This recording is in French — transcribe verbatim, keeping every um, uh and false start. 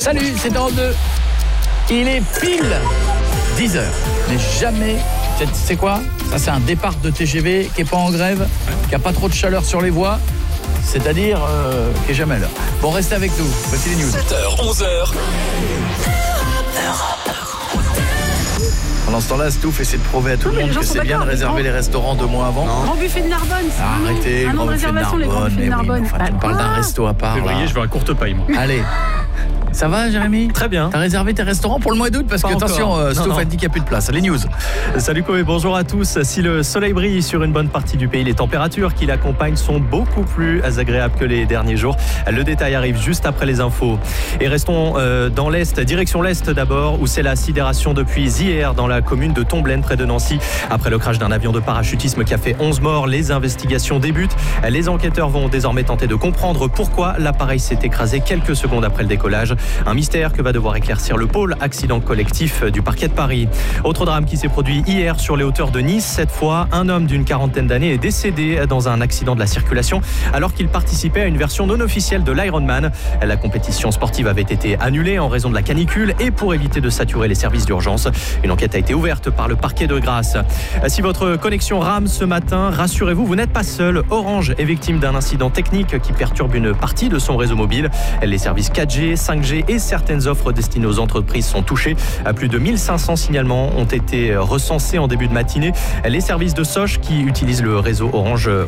Salut, c'est Europe deux. Il est pile dix heures. Mais jamais, c'est, c'est quoi ? Ça, c'est un départ de T G V qui n'est pas en grève, qui n'a pas trop de chaleur sur les voies, c'est-à-dire euh, qui n'est jamais à l'heure. Bon, restez avec nous. Voici les news. sept heures, onze heures. Pendant ce temps-là, Stouff essaie de prouver à tout Non, le monde que c'est bien de réserver les restaurants deux mois avant. Grand buffet de Narbonne. Ah, arrêtez, un grand an de buffet de réservation, les grands Narbonne. buffets Mais de oui, Narbonne. enfin, tu me Bah, parles d'un quoi resto à part. Février, Là. je veux un courte paille, moi. Allez. Ça va, Jérémy ? Très bien. T'as réservé tes restaurants pour le mois d'août ? Parce Pas que, attention, encore. euh, Non, Stouff non. a dit qu'il n'y a plus de place. Les news. Salut Koé, bonjour à tous. Si le soleil brille sur une bonne partie du pays, les températures qui l'accompagnent sont beaucoup plus agréables que les derniers jours. Le détail arrive juste après les infos. Et restons euh, dans l'Est, direction l'Est d'abord, où c'est la sidération depuis hier dans la commune de Tomblaine, près de Nancy. Après le crash d'un avion de parachutisme qui a fait onze morts, les investigations débutent. Les enquêteurs vont désormais tenter de comprendre pourquoi l'appareil s'est écrasé quelques secondes après le décollage. Un mystère que va devoir éclaircir le pôle accident collectif du parquet de Paris. Autre drame qui s'est produit hier sur les hauteurs de Nice. Cette fois, un homme d'une quarantaine d'années est décédé dans un accident de la circulation alors qu'il participait à une version non officielle de l'Ironman. La compétition sportive avait été annulée en raison de la canicule et pour éviter de saturer les services d'urgence. Une enquête a été ouverte par le parquet de Grasse. Si votre connexion rame ce matin, rassurez-vous, vous n'êtes pas seul. Orange est victime d'un incident technique qui perturbe une partie de son réseau mobile. Les services quatre G, cinq G et certaines offres destinées aux entreprises sont touchées. Plus de mille cinq cents signalements ont été recensés en début de matinée. Les services de Soch qui utilisent le réseau Orange